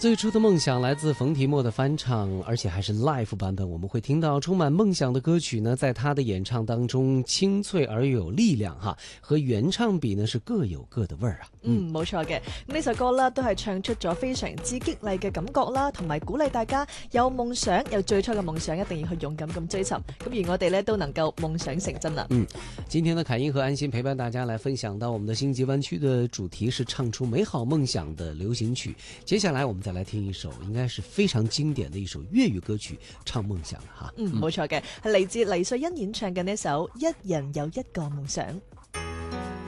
最初的梦想来自冯提莫的翻唱，而且还是 live 版本。我们会听到充满梦想的歌曲呢，在他的演唱当中清脆而又有力量哈，和原唱比呢是各有各的味儿啊。 冇錯嘅，呢首歌啦都係唱出咗非常之激勵嘅感覺啦，同埋鼓勵大家有夢想，有最初嘅夢想一定要去勇敢咁追尋。咁而我哋呢都能夠夢想成真啦。 今天呢，凱英和安心陪伴大家來分享到我們的星際灣區的主題是唱出美好夢想的流行曲。接下來我們再來聽一首應該是非常經典的一首粵語歌曲《唱夢想》哈。 冇錯嘅，係嚟自黎瑞恩演唱嘅呢首《一人有一個夢想》。